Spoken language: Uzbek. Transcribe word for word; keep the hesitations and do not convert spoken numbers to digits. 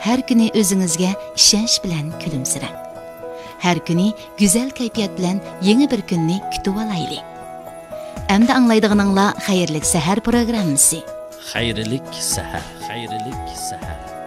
har kuni o'zingizga ishonch bilan kulimsirang. Har kuni go'zal kayfiyat bilan yangi bir kunni kutib olaylik. Endi anglaydiganinglar xayrlik sahar programmasi. Xayrlik sahar, xayrlik sahar.